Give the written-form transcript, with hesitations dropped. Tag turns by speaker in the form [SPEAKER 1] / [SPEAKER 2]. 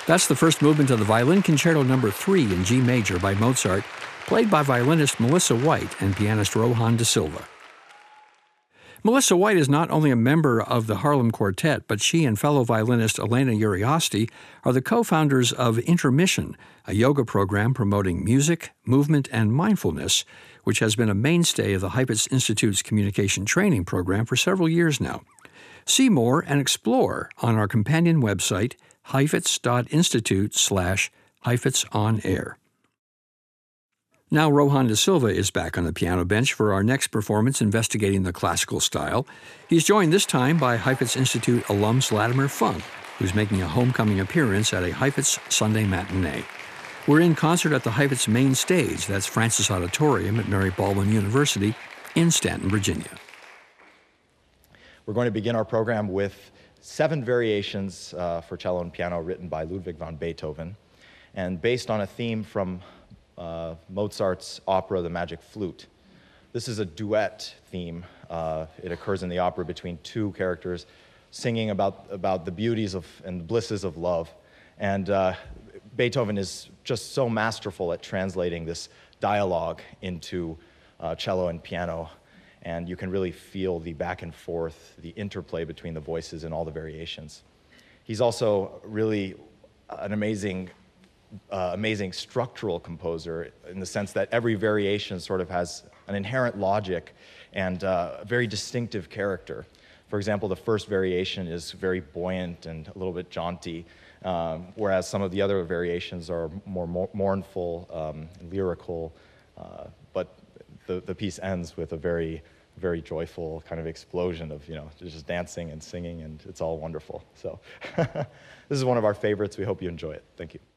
[SPEAKER 1] That's the first movement of the Violin Concerto No. 3 in G major by Mozart, played by violinist Melissa White and pianist Rohan da Silva. Melissa White is not only a member of the Harlem Quartet, but she and fellow violinist Elena Uriosti are the co-founders of Intermission, a yoga program promoting music, movement, and mindfulness, which has been a mainstay of the Heifetz Institute's communication training program for several years now. See more and explore on our companion website, heifetz.institute/HeifetzOnAir. Now Rohan da Silva is back on the piano bench for our next performance investigating the classical style. He's joined this time by Heifetz Institute alum Latimer Funk, who's making a homecoming appearance at a Heifetz Sunday matinee. We're in concert at the Heifetz main stage, that's Francis Auditorium at Mary Baldwin University in Stanton, Virginia.
[SPEAKER 2] We're going to begin our program with 7 variations for cello and piano written by Ludwig van Beethoven, and based on a theme from Mozart's opera, The Magic Flute. This is a duet theme. It occurs in the opera between 2 characters singing about the beauties and the blisses of love. And Beethoven is just so masterful at translating this dialogue into cello and piano. And you can really feel the back and forth, the interplay between the voices and all the variations. He's also really an amazing structural composer in the sense that every variation sort of has an inherent logic and a very distinctive character. For example, the first variation is very buoyant and a little bit jaunty, whereas some of the other variations are more mournful, lyrical, but the piece ends with a very, very joyful kind of explosion of, just dancing and singing, and it's all wonderful. So this is one of our favorites. We hope you enjoy it. Thank you.